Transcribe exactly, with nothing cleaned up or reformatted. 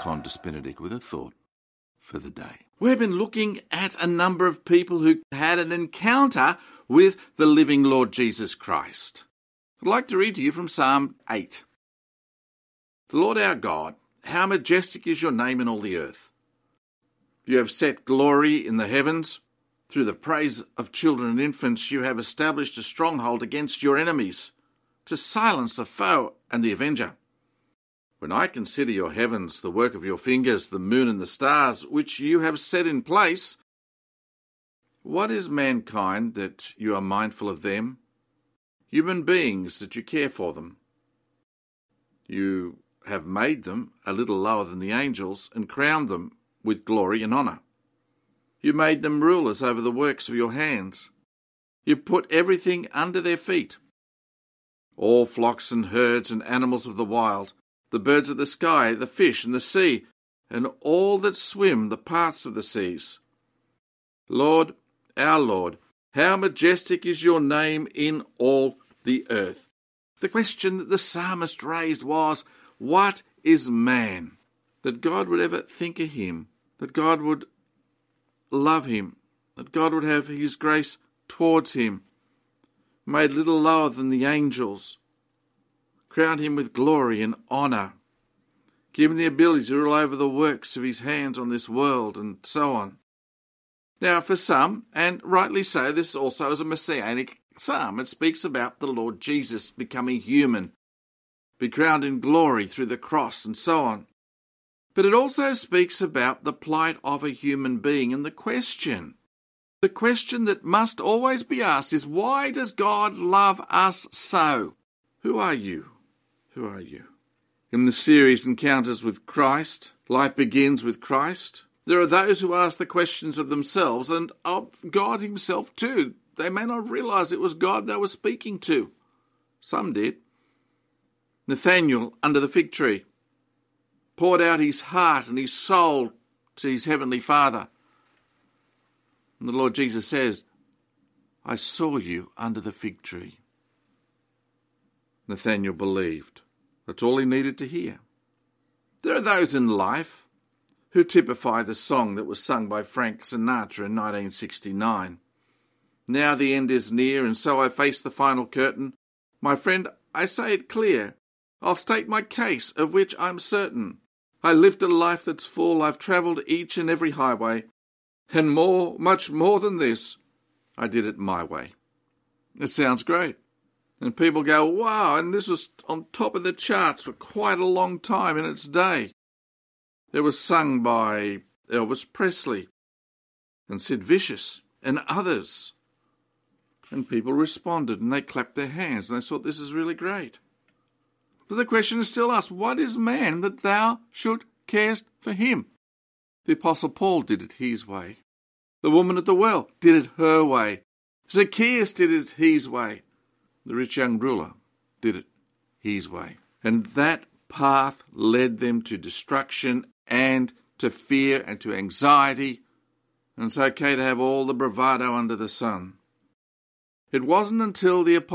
Condis Benedict with a thought for the day. We've been looking at a number of people who had an encounter with the living Lord Jesus Christ. I'd like to read to you from Psalm eight. The Lord our God, how majestic is your name in all the earth. You have set glory in the heavens. Through the praise of children and infants, you have established a stronghold against your enemies, to silence the foe and the avenger. When I consider your heavens, the work of your fingers, the moon and the stars, which you have set in place, what is mankind that you are mindful of them? Human beings that you care for them. You have made them a little lower than the angels and crowned them with glory and honour. You made them rulers over the works of your hands. You put everything under their feet. All flocks and herds and animals of the wild, the birds of the sky, the fish and the sea, and all that swim the paths of the seas. Lord, our Lord, how majestic is your name in all the earth. The question that the psalmist raised was, what is man? That God would ever think of him, that God would love him, that God would have his grace towards him, made a little lower than the angels, crowned him with glory and honour, given the ability to rule over the works of his hands on this world, and so on. Now, for some, and rightly so, this also is a messianic psalm. It speaks about the Lord Jesus becoming human, be crowned in glory through the cross, and so on. But it also speaks about the plight of a human being, and the question, the question that must always be asked is, why does God love us so? Who are you? Who are you? In the series Encounters with Christ, Life Begins with Christ, there are those who ask the questions of themselves and of God himself too. They may not realise it was God they were speaking to. Some did. Nathanael under the fig tree poured out his heart and his soul to his heavenly Father. And the Lord Jesus says, I saw you under the fig tree. Nathanael believed. That's all he needed to hear. There are those in life who typify the song that was sung by Frank Sinatra in nineteen sixty-nine. Now the end is near, and so I face the final curtain. My friend, I say it clear. I'll state my case, of which I'm certain. I lived a life that's full. I've travelled each and every highway. And more, much more than this, I did it my way. It sounds great. And people go, wow, and this was on top of the charts for quite a long time in its day. It was sung by Elvis Presley and Sid Vicious and others. And people responded and they clapped their hands and they thought, this is really great. But the question is still asked, what is man that thou should carest for him? The Apostle Paul did it his way. The woman at the well did it her way. Zacchaeus did it his way. The rich young ruler did it his way. And that path led them to destruction and to fear and to anxiety. And it's okay to have all the bravado under the sun. It wasn't until the Apostle